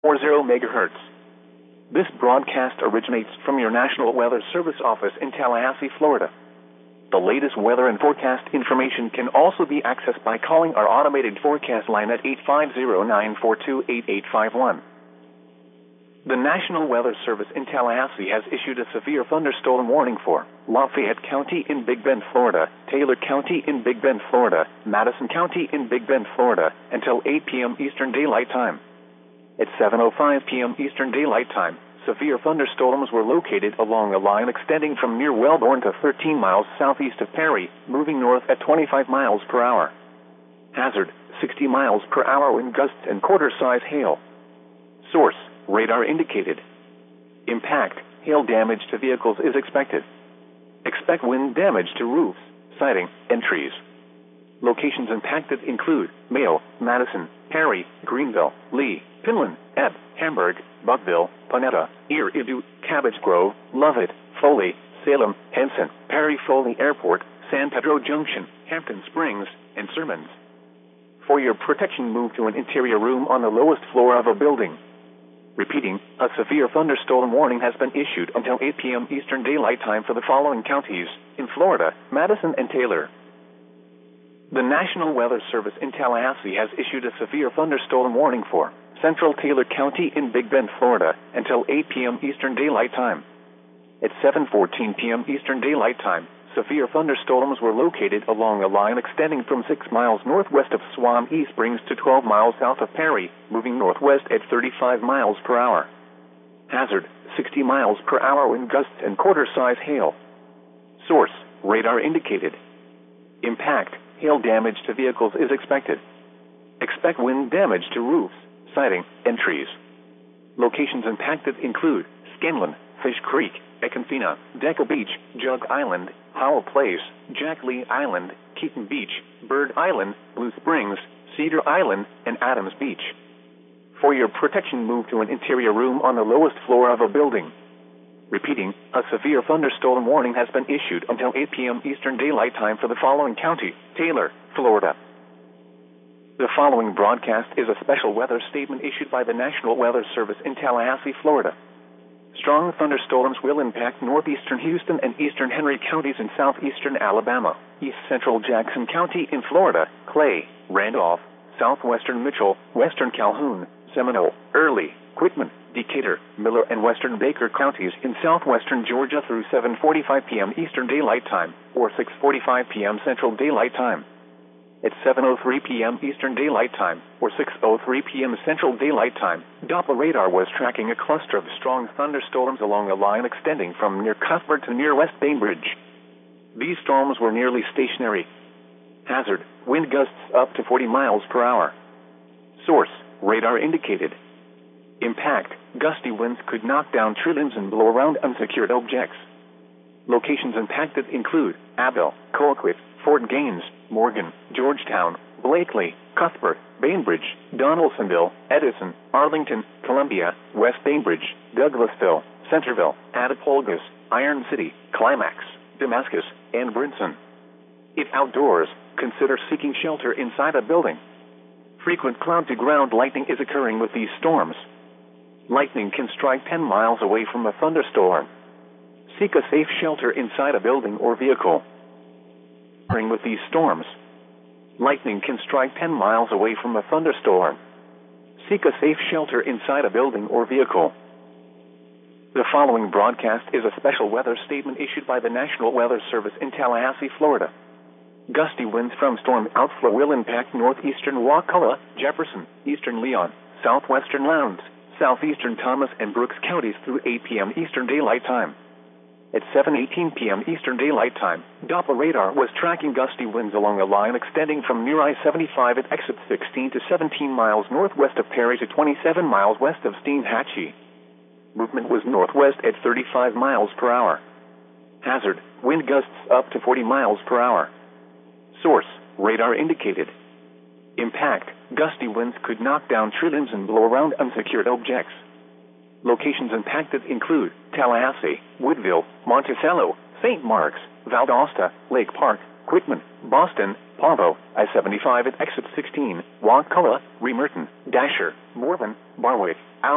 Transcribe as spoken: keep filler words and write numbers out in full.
forty megahertz. This broadcast originates from your National Weather Service office in Tallahassee, Florida. The latest weather and forecast information can also be accessed by calling our automated forecast line at eight five zero, nine four two, eight eight five one. The National Weather Service in Tallahassee has issued a severe thunderstorm warning for Lafayette County in Big Bend, Florida, Taylor County in Big Bend, Florida, Madison County in Big Bend, Florida, until eight p.m. Eastern Daylight Time. At seven oh five p.m. Eastern Daylight Time, severe thunderstorms were located along a line extending from near Wellborn to thirteen miles southeast of Perry, moving north at twenty-five miles per hour. Hazard, sixty miles per hour wind gusts and quarter-size hail. Source, radar indicated. Impact, hail damage to vehicles is expected. Expect wind damage to roofs, siding, and trees. Locations impacted include Mayo, Madison, Perry, Greenville, Lee, Pinland, Ebb, Hamburg, Buckville, Panetta, Ear Idu, Cabbage Grove, Lovett, Foley, Salem, Henson, Perry Foley Airport, San Pedro Junction, Hampton Springs, and Sermons. For your protection, move to an interior room on the lowest floor of a building. Repeating, a severe thunderstorm warning has been issued until eight p.m. Eastern Daylight Time for the following counties in Florida, Madison and Taylor. The National Weather Service in Tallahassee has issued a severe thunderstorm warning for Central Taylor County in Big Bend, Florida, until eight p.m. Eastern Daylight Time. At seven fourteen p.m. Eastern Daylight Time, severe thunderstorms were located along a line extending from six miles northwest of Swanee Springs to twelve miles south of Perry, moving northwest at thirty-five miles per hour. Hazard, sixty miles per hour wind gusts and quarter-size hail. Source, radar indicated. Impact, hail damage to vehicles is expected. Expect wind damage to roofs, siding, and trees. Locations impacted include Scanlon, Fish Creek, Econfina, Deckle Beach, Jug Island, Howell Place, Jack Lee Island, Keaton Beach, Bird Island, Blue Springs, Cedar Island, and Adams Beach. For your protection, move to an interior room on the lowest floor of a building. Repeating, a severe thunderstorm warning has been issued until eight p.m. Eastern Daylight Time for the following county, Taylor, Florida. The following broadcast is a special weather statement issued by the National Weather Service in Tallahassee, Florida. Strong thunderstorms will impact northeastern Houston and eastern Henry counties in southeastern Alabama, east central Jackson County in Florida, Clay, Randolph, southwestern Mitchell, western Calhoun, Seminole, Early, Quitman, Decatur, Miller, and western Baker counties in southwestern Georgia through seven forty-five p.m. Eastern Daylight Time, or six forty-five p.m. Central Daylight Time. At seven oh three p.m. Eastern Daylight Time, or six oh three p.m. Central Daylight Time, Doppler radar was tracking a cluster of strong thunderstorms along a line extending from near Cuthbert to near West Bainbridge. These storms were nearly stationary. Hazard, wind gusts up to forty miles per hour. Source, radar indicated. Impact, gusty winds could knock down tree limbs and blow around unsecured objects. Locations impacted include Abel, Colquitt, Fort Gaines, Morgan, Georgetown, Blakely, Cuthbert, Bainbridge, Donaldsonville, Edison, Arlington, Columbia, West Bainbridge, Douglasville, Centerville, Attapulgis, Iron City, Climax, Damascus, and Brinson. If outdoors, consider seeking shelter inside a building. Frequent cloud-to-ground lightning is occurring with these storms. Lightning can strike ten miles away from a thunderstorm. Seek a safe shelter inside a building or vehicle. With these storms, lightning can strike ten miles away from a thunderstorm. Seek a safe shelter inside a building or vehicle. The following broadcast is a special weather statement issued by the National Weather Service in Tallahassee, Florida. Gusty winds from storm outflow will impact northeastern Wakulla, Jefferson, eastern Leon, southwestern Lowndes, southeastern Thomas and Brooks counties through eight p.m. Eastern Daylight Time. At seven eighteen p.m. Eastern Daylight Time, Doppler radar was tracking gusty winds along a line extending from near I seventy-five at exit sixteen to seventeen miles northwest of Perry to twenty-seven miles west of Steinhatchee. Movement was northwest at thirty-five miles per hour. Hazard, wind gusts up to forty miles per hour. Source, radar indicated. Impact, gusty winds could knock down tree limbs and blow around unsecured objects. Locations impacted include Tallahassee, Woodville, Monticello, Saint Mark's, Valdosta, Lake Park, Quitman, Boston, Pavo, I seventy-five at exit sixteen, Wakulla, Remerton, Dasher, Morven, Barwick,